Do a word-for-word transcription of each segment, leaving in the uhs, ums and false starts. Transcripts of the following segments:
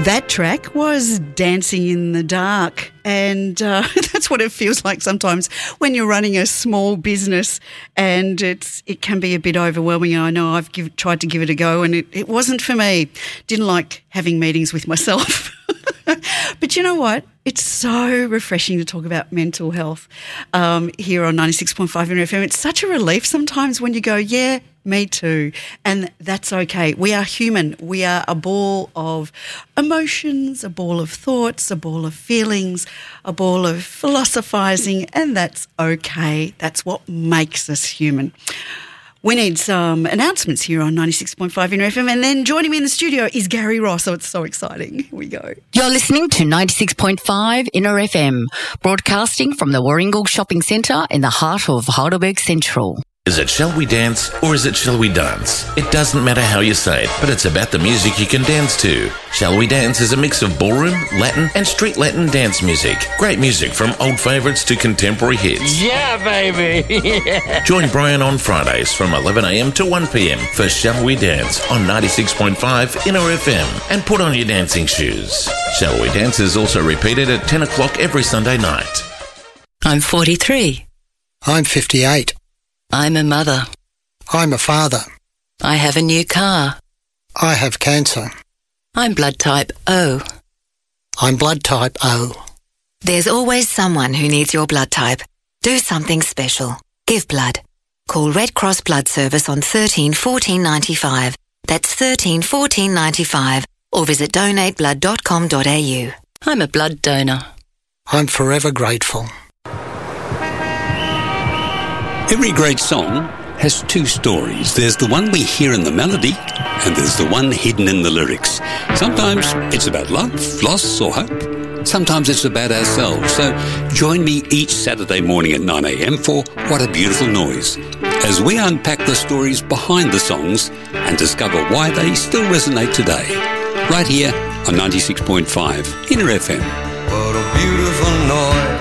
That track was Dancing in the Dark, and uh, that's what it feels like sometimes when you're running a small business, and it's it can be a bit overwhelming. I know I've give, tried to give it a go, and it, it wasn't for me. Didn't like having meetings with myself. But you know what? It's so refreshing to talk about mental health um, here on ninety-six point five Inter F M. It's such a relief sometimes when you go, yeah, me too. And that's okay. We are human. We are a ball of emotions, a ball of thoughts, a ball of feelings, a ball of philosophizing, and that's okay. That's what makes us human. We need some announcements here on ninety-six point five Inter F M, and then joining me in the studio is Gary Ross, so it's so exciting. Here we go. You're listening to ninety-six point five Inter F M, broadcasting from the Warringal Shopping Centre in the heart of Heidelberg Central. Is it Shall We Dance or is it Shall We Dance? It doesn't matter how you say it, but it's about the music you can dance to. Shall We Dance is a mix of ballroom, Latin and street Latin dance music. Great music from old favourites to contemporary hits. Yeah, baby! Yeah. Join Brian on Fridays from eleven a m to one p m for Shall We Dance on ninety-six point five Inter F M, and put on your dancing shoes. Shall We Dance is also repeated at ten o'clock every Sunday night. I'm forty-three. I'm fifty-eight. I'm a mother. I'm a father. I have a new car. I have cancer. I'm blood type O. I'm blood type O. There's always someone who needs your blood type. Do something special. Give blood. Call Red Cross Blood Service on thirteen fourteen ninety-five. That's thirteen fourteen ninety-five. Or visit donate blood dot com dot a u. I'm a blood donor. I'm forever grateful. Every great song has two stories. There's the one we hear in the melody, and there's the one hidden in the lyrics. Sometimes it's about love, loss, or hope. Sometimes it's about ourselves. So join me each Saturday morning at nine a m for What a Beautiful Noise, as we unpack the stories behind the songs and discover why they still resonate today. Right here on ninety-six point five Inter F M. What a beautiful noise.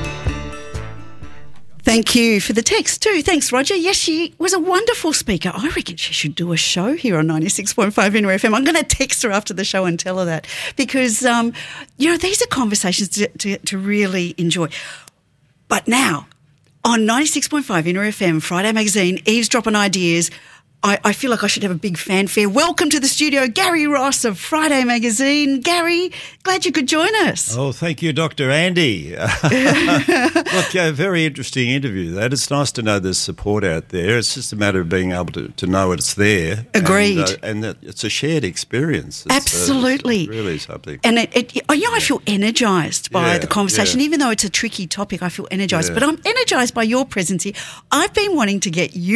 Thank you for the text too. Thanks, Roger. Yes, she was a wonderful speaker. I reckon she should do a show here on ninety-six point five Inter F M. I'm going to text her after the show and tell her that, because, um, you know, these are conversations to, to, to really enjoy. But now, on ninety-six point five Inter F M, Friday Magazine, Eavesdropping Ideas, I, I feel like I should have a big fanfare. Welcome to the studio, Gary Ross of Friday Magazine. Gary, glad you could join us. Oh, thank you, Doctor Andy. Look, a very interesting interview, that. It's nice to know there's support out there. It's just a matter of being able to, to know it's there. Agreed. And, uh, and that it's a shared experience. It's, Absolutely. Uh, it's really something. And it, it, you know, I feel energised by Yeah, the conversation. yeah. Even though it's a tricky topic, I feel energised. Yeah. But I'm energised by your presence here. I've been wanting to get you